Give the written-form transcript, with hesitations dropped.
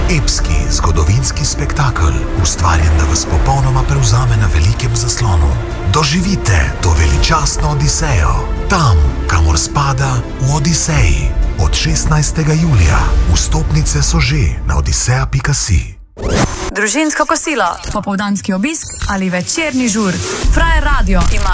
Epski zgodovinski spektakel, ustvarjen, da vas popolnoma prevzame na velikem zaslonu. Doživite to veličastno Odisejo, tam, kamor spada v Odiseji. Od 16. julija. Vstopnice so že na odiseja.si. Družinsko kosilo, popoldanski obisk ali večerni žur. Frajer Radio ima